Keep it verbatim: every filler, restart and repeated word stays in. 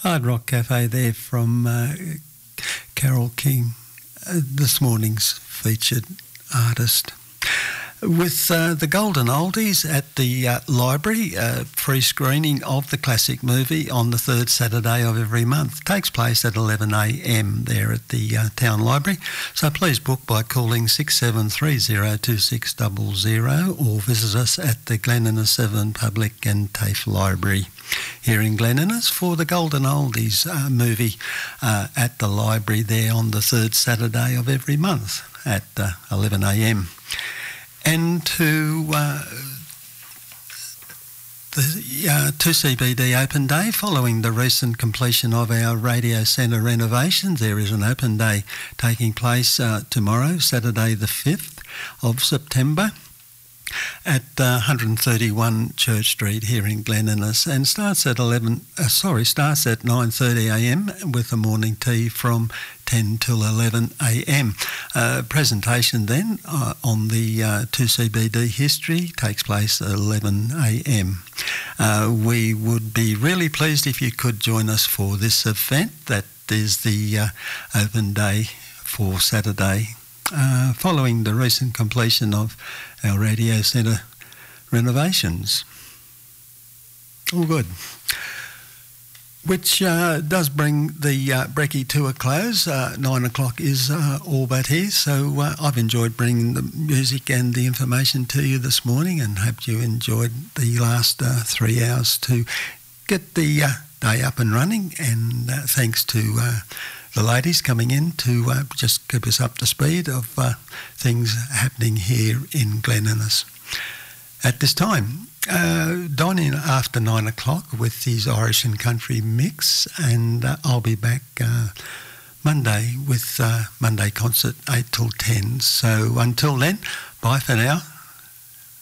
Hard Rock Cafe there from uh, Carole King, uh, this morning's featured artist. With uh, the Golden Oldies at the uh, library, uh, free screening of the classic movie on the third Saturday of every month. Takes place at eleven a m there at the uh, Town Library. So please book by calling six seven three zero two six zero zero or visit us at the Glen Innes seven Public and TAFE Library here in Glen Innes for the Golden Oldies uh, movie uh, at the library there on the third Saturday of every month at uh, eleven a m. And to uh, the uh, two C B D Open Day, following the recent completion of our radio centre renovations, there is an open day taking place uh, tomorrow, Saturday the fifth of September, at uh, one thirty-one Church Street here in Glen Innes, and starts at eleven. Uh, sorry, starts at nine thirty a m with a morning tea from ten till eleven a m. Uh, presentation then uh, on the uh, two C B D history takes place at eleven a m. Uh, we would be really pleased if you could join us for this event. That is the uh, open day for Saturday, uh, following the recent completion of our radio centre renovations. All good. Which uh, does bring the uh, Brekkie to a close. Uh, nine o'clock is uh, all but here, so uh, I've enjoyed bringing the music and the information to you this morning, and hope you enjoyed the last uh, three hours to get the uh, day up and running, and uh, thanks to uh, the ladies coming in to uh, just keep us up to speed of uh, things happening here in Glen Innes at this time. Uh, Don in after nine o'clock with his Irish and country mix, and uh, I'll be back uh, Monday with uh, Monday concert eight till ten. So until then, bye for now.